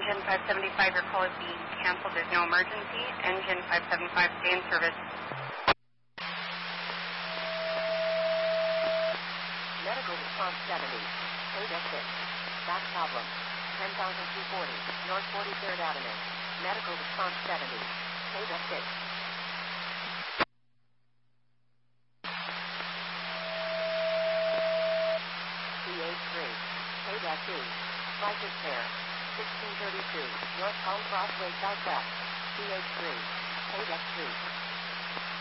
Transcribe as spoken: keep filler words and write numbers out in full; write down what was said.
Engine five seventy-five, your call is being canceled. There's no emergency. Engine five seventy-five, stay in service. Medical response seventy. Code exit. Back problem. ten thousand two hundred forty. North forty-third Avenue. Medical response seventy. Code exit. C H three. Code S E. Flight is fair. sixteen thirty-two. North Palm Crossway Southwest. C H three. Code X three.